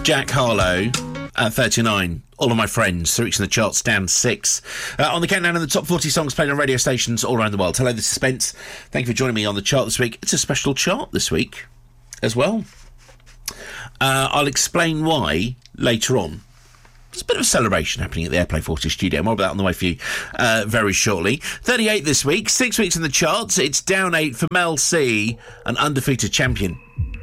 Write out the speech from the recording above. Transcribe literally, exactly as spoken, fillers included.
Jack Harlow at thirty-nine. All of My Friends, reaching the charts, down six. Uh, on the countdown of the top forty songs played on radio stations all around the world. Hello, this is Spence. Thank you for joining me on the chart this week. It's a special chart this week as well. Uh, I'll explain why later on. There's a bit of a celebration happening at the Airplay forty studio. More about that on the way for you uh, very shortly. thirty-eight this week, six weeks in the charts. It's down eight for Mel C, an undefeated champion.